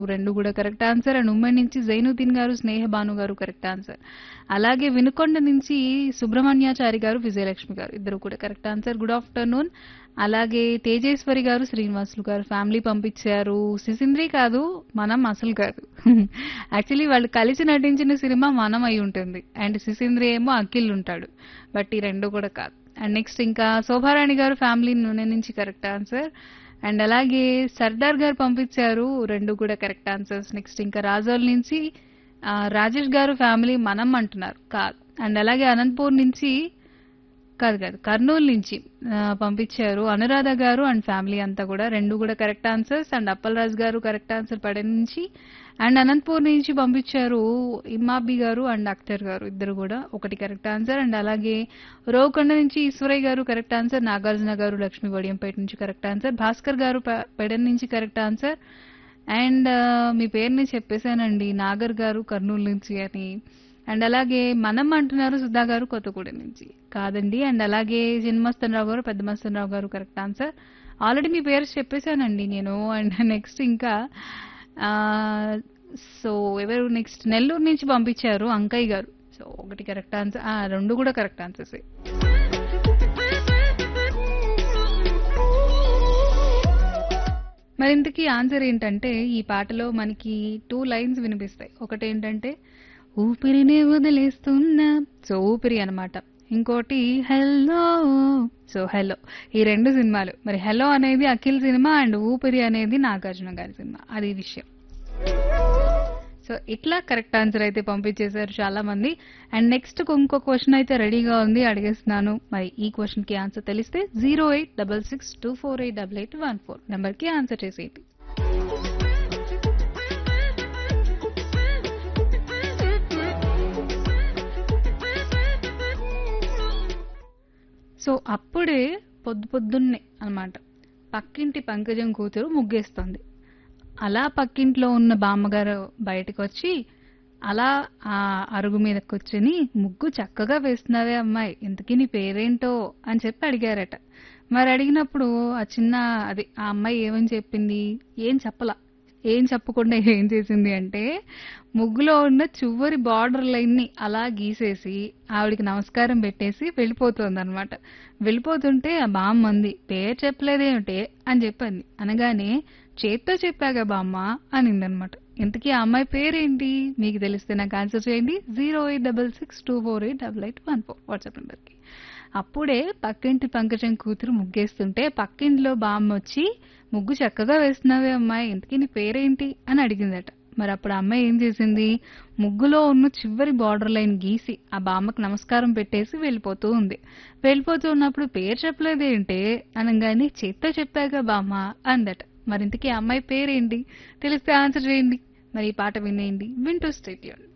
రెండు కూడా correct answer. And ఉమ్మడి నుంచి జైనుద్దీన్ గారు, స్నేహ భాను గారు కరెక్ట్ ఆన్సర్. అలాగే వినుకొండ నుంచి సుబ్రహ్మణ్యాచారి గారు, విజయలక్ష్మి గారు ఇద్దరు కూడా కరెక్ట్ ఆన్సర్. Good afternoon. అలాగే తేజేశ్వరి గారు, శ్రీనివాసులు గారు ఫ్యామిలీ పంపించారు. సిసింద్రి కాదు, మనం అసలు కాదు. యాక్చువల్లీ వాళ్ళు కలిసి నటించిన సినిమా మనం అయి ఉంటుంది. అండ్ సిసింద్రి ఏమో అఖిల్ ఉంటాడు. బట్ ఈ రెండు కూడా కాదు. అండ్ నెక్స్ట్ ఇంకా శోభారాణి గారు ఫ్యామిలీ నూనె నుంచి కరెక్ట్ ఆన్సర్. అండ్ అలాగే సర్దార్ గారు పంపించారు, రెండు కూడా కరెక్ట్ ఆన్సర్స్. నెక్స్ట్ ఇంకా రాజోల్ నుంచి రాజేష్ గారు ఫ్యామిలీ మనం అంటున్నారు, కాదు. అండ్ అలాగే అనంతపూర్ నుంచి కాదు కాదు కర్నూలు నుంచి పంపించారు అనురాధ గారు అండ్ ఫ్యామిలీ అంతా కూడా, రెండు కూడా కరెక్ట్ ఆన్సర్స్. అండ్ అప్పలరాజు గారు కరెక్ట్ ఆన్సర్ పడే నుంచి. అండ్ అనంతపూర్ నుంచి పంపించారు ఇమ్మాబి గారు అండ్ అఖ్తర్ గారు ఇద్దరు కూడా ఒకటి కరెక్ట్ ఆన్సర్. అండ్ అలాగే రోకొండ నుంచి ఈశ్వరయ్య గారు కరెక్ట్ ఆన్సర్. నాగార్జున గారు లక్ష్మీ వడియంపేట నుంచి కరెక్ట్ ఆన్సర్. భాస్కర్ గారు పెడన్ నుంచి కరెక్ట్ ఆన్సర్. అండ్ మీ పేరుని చెప్పేశానండి, నాగర్ గారు కర్నూలు నుంచి అని. అండ్ అలాగే మనం అంటున్నారు సుధా గారు కొత్తగూడెం నుంచి, కాదండి. అండ్ అలాగే చిన్నమస్తనరావు గారు, పెద్ద మస్తనరావు గారు కరెక్ట్ ఆన్సర్. ఆల్రెడీ మీ పేరు చెప్పేశానండి నేను. అండ్ నెక్స్ట్ ఇంకా సో ఎవరు నెక్స్ట్ నెల్లూరు నుంచి పంపించారు అంకయ్య గారు. సో ఒకటి కరెక్ట్ ఆన్సర్, రెండు కూడా కరెక్ట్ ఆన్సర్స్. మరి ఇంతకీ ఆన్సర్ ఏంటంటే, ఈ పాటలో మనకి 2 లైన్స్ వినిపిస్తాయి. ఒకటి ఏంటంటే ఊపిరిని వదిలేస్తున్నా, సో ఊపిరి అనమాట. ఇంకోటి హెల్లో, సో హెల్లో. ఈ రెండు సినిమాలు. మరి హెల్లో అనేది అఖిల్ సినిమా అండ్ ఊపిరి అనేది నాగార్జున గారి సినిమా, అది విషయం. సో ఇట్లా కరెక్ట్ ఆన్సర్ అయితే పంపించేశారు చాలా మంది. అండ్ నెక్స్ట్ ఇంకో క్వశ్చన్ అయితే రెడీగా ఉంది, అడిగేస్తున్నాను. మరి ఈ క్వశ్చన్ కి ఆన్సర్ తెలిస్తే 08662488814 నెంబర్ కి ఆన్సర్ చేసేయండి. సో అప్పుడే పొద్దున్నే అన్నమాట పక్కింటి పంకజం కూతురు ముగ్గేస్తుంది. అలా పక్కింట్లో ఉన్న బామ్మగారు బయటకు వచ్చి అలా ఆ అరుగు మీద కూర్చుని, ముగ్గు చక్కగా వేస్తున్నావే అమ్మాయి, ఇంతకీ నీ పేరేంటో అని చెప్పి అడిగారట. మరి అడిగినప్పుడు ఆ అమ్మాయి ఏమని చెప్పింది? ఏం చెప్పలా. ఏం చెప్పకుండా ఏం చేసింది అంటే, ముగ్గులో ఉన్న చివరి బార్డర్ లైన్ ని అలా గీసేసి ఆవిడికి నమస్కారం పెట్టేసి వెళ్ళిపోతుంది అనమాట. వెళ్ళిపోతుంటే ఆ బామ్మ అంది, పేరు చెప్పలేదేమిటే అని చెప్పింది. అనగానే చేత్తో చెప్పాగా బామ్మ అనిందనమాట. ఇంతకీ ఆ అమ్మాయి పేరేంటి? మీకు తెలిస్తే నాకు ఆన్సర్ చేయండి. 08662488814 వాట్సాప్ నెంబర్కి. అప్పుడే పక్కింటి పంకజం కూతురు ముగ్గేస్తుంటే పక్కింట్లో బామ్మ వచ్చి, ముగ్గు చక్కగా వేస్తున్నావే అమ్మాయి, ఇంతకీ నీ పేరేంటి అని అడిగిందట. మరి అప్పుడు ఆ అమ్మాయి ఏం చేసింది? ముగ్గులో ఉన్న చివరి బార్డర్ లైన్ గీసి ఆ బామ్మకు నమస్కారం పెట్టేసి వెళ్ళిపోతూ ఉంది. వెళ్ళిపోతూ ఉన్నప్పుడు పేరు చెప్పలేదేంటే అనగానే చేత్తో చెప్పాగా బామ్మ అందట. మరి ఇంతకీ ఆ అమ్మాయి పేరేంటి? తెలిస్తే ఆన్సర్ చేయండి. మరి ఈ పాట వినేయండి, వింటూ స్టే ట్యూన్డ్.